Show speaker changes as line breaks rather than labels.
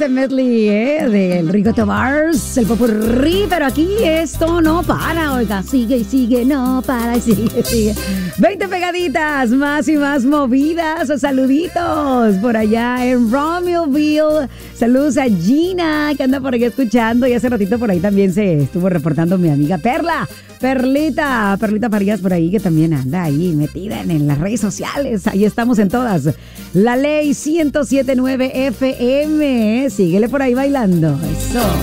ese medley del Rico Tomars, el popurrí, pero aquí esto no para, oiga, sigue y sigue, no para y sigue. 20 pegaditas, más y más movidas, saluditos por allá en Romeoville. Saludos a Gina, que anda por aquí escuchando, y hace ratito por ahí también se estuvo reportando mi amiga Perlita Farías por ahí, que también anda ahí metida en las redes sociales. Ahí estamos en todas. La Ley 107.9 FM. Síguele por ahí bailando. Eso.